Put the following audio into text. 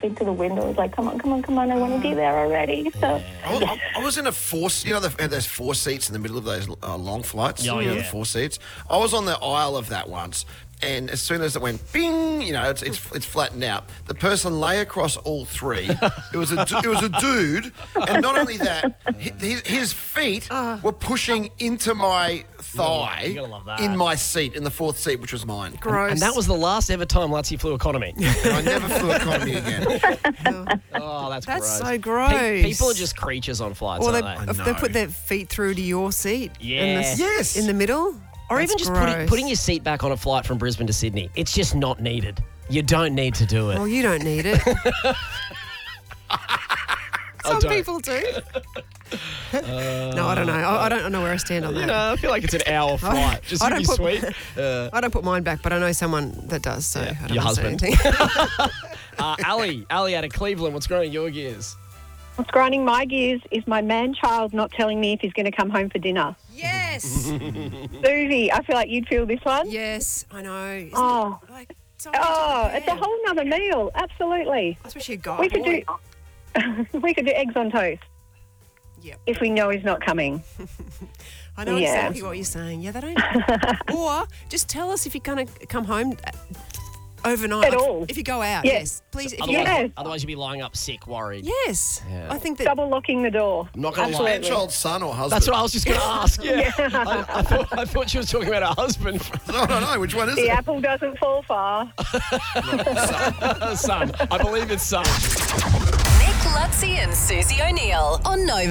into the window. I was like, come on, I want to be there already. So I was in a four. There's 4 seats in the middle of those long flights. Oh, You know, yeah. the 4 seats. I was on the aisle of that once. And as soon as it went bing, it's flattened out. The person lay across all 3. It was a dude, and not only that, his feet were pushing into my thigh You gotta love that. in my seat, in the 4th seat, which was mine. Gross. And that was the last ever time Lutzy flew economy. And I never flew economy again. Oh, that's That's gross. so gross. People are just creatures on flights, Or aren't they? if they put their feet through to your seat. Yeah. Yes. In the middle. Or That's even just gross. putting your seat back on a flight from Brisbane to Sydney. It's just not needed. You don't need to do it. Well, you don't need it. Some don't. people do. No, I don't know. I don't know where I stand on that. I feel like it's an hour flight. Just I to be don't sweet. I don't put mine back, but I know someone that does, so I don't your wanna say husband. anything. Ali out of Cleveland, what's growing your gears? what's grinding my gears is my man-child not telling me if he's going to come home for dinner. Yes. Susie, I feel like you'd feel this one. Yes, I know. Isn't Oh. it like so Oh, much to it's a prepare? whole nother meal. Absolutely. Especially a guy. We could boy. we could do eggs on toast. Yep. If we know he's not coming. I know Yeah. exactly what you're saying. Yeah, they don't. Or just tell us if you're going to come home overnight. At all. If you go out, Yes. yes. Please. If Otherwise, you, Yes. otherwise you'd be lying up sick, worried. yes. Yeah. I think that. Double locking the door. I'm not going to Is lie. Absolutely. man-child son or husband? That's what I was just going to ask. Yeah. I thought she was talking about her husband. No. Which one is The it? apple doesn't fall far. Son. I believe it's son. Nick Lutzy and Susie O'Neill on Nova.